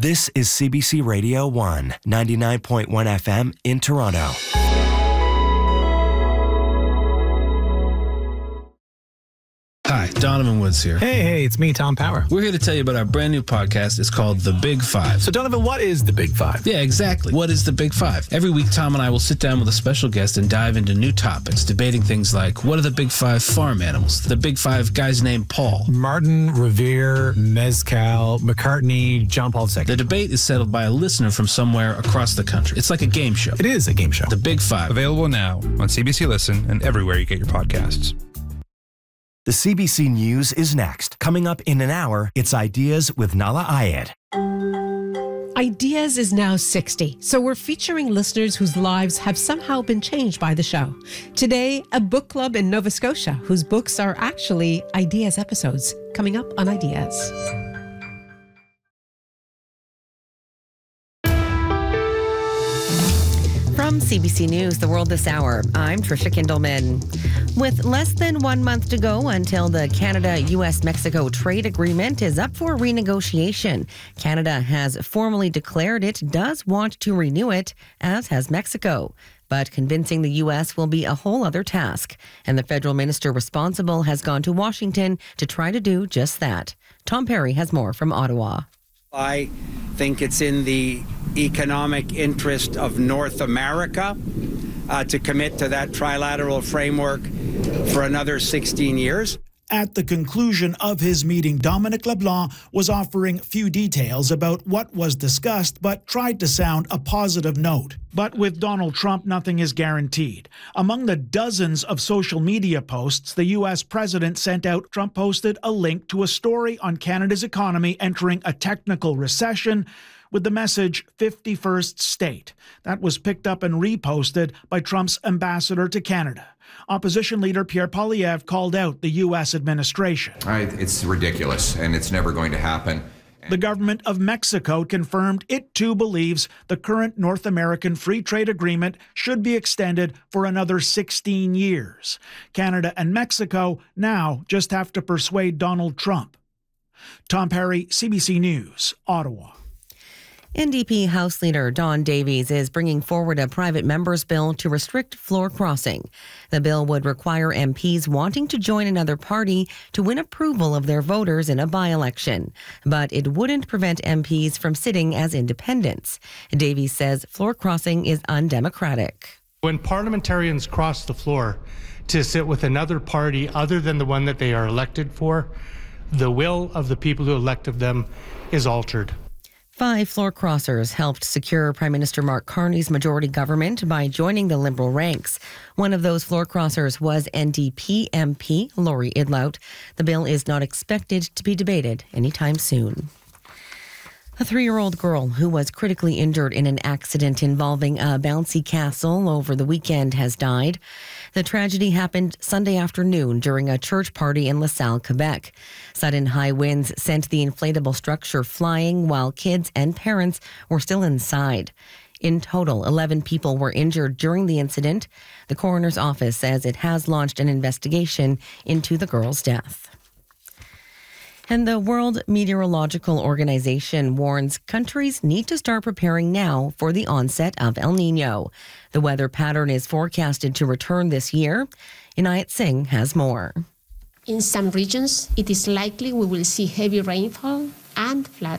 This is CBC Radio 1, 99.1 FM in Toronto. Hi, Donovan Woods here. Hey, it's me, Tom Power. We're here to tell you about our brand new podcast. It's called The Big Five. So, Donovan, what is The Big Five? Yeah, exactly. What is The Big Five? Every week, Tom and I will sit down with a special guest and dive into new topics, debating things like, what are the Big Five farm animals? The Big Five guys named Paul. Martin, Revere, Mezcal, McCartney, John Paul II. The debate is settled by a listener from somewhere across the country. It's like a game show. It is a game show. The Big Five. Available now on CBC Listen and everywhere you get your podcasts. The CBC News is next. Coming up in an hour, it's Ideas with Nala Ayed. Ideas is now 60, so we're featuring listeners whose lives have somehow been changed by the show. Today, a book club in Nova Scotia whose books are actually Ideas episodes. Coming up on Ideas. From CBC News, The World This Hour, I'm Trisha Kindleman. With less than 1 month to go until the Canada-US-Mexico trade agreement is up for renegotiation, Canada has formally declared it does want to renew it, as has Mexico. But convincing the U.S. will be a whole other task, and the federal minister responsible has gone to Washington to try to do just that. Tom Perry has more from Ottawa. I think it's in the economic interest of North America to commit to that trilateral framework for another 16 years. At the conclusion of his meeting, Dominic LeBlanc was offering few details about what was discussed, but tried to sound a positive note. But with Donald Trump, nothing is guaranteed. Among the dozens of social media posts the U.S. president sent out, Trump posted a link to a story on Canada's economy entering a technical recession with the message 51st state. That was picked up and reposted by Trump's ambassador to Canada. Opposition leader Pierre Poilievre called out the U.S. administration. It's ridiculous, and it's never going to happen. The government of Mexico confirmed it too believes the current North American Free Trade Agreement should be extended for another 16 years. Canada and Mexico now just have to persuade Donald Trump. Tom Perry, CBC News, Ottawa. NDP House Leader Don Davies is bringing forward a private member's bill to restrict floor crossing. The bill would require MPs wanting to join another party to win approval of their voters in a by-election, but it wouldn't prevent MPs from sitting as independents. Davies says floor crossing is undemocratic. When parliamentarians cross the floor to sit with another party other than the one that they are elected for, the will of the people who elected them is altered. 5 floor crossers helped secure Prime Minister Mark Carney's majority government by joining the Liberal ranks. One of those floor crossers was NDP MP Laurie Idlout. The bill is not expected to be debated anytime soon. A 3-year-old girl who was critically injured in an accident involving a bouncy castle over the weekend has died. The tragedy happened Sunday afternoon during a church party in LaSalle, Quebec. Sudden high winds sent the inflatable structure flying while kids and parents were still inside. In total, 11 people were injured during the incident. The coroner's office says it has launched an investigation into the girl's death. And the World Meteorological Organization warns countries need to start preparing now for the onset of El Nino. The weather pattern is forecasted to return this year. Inayat Singh has more. In some regions, it is likely we will see heavy rainfall and flooding.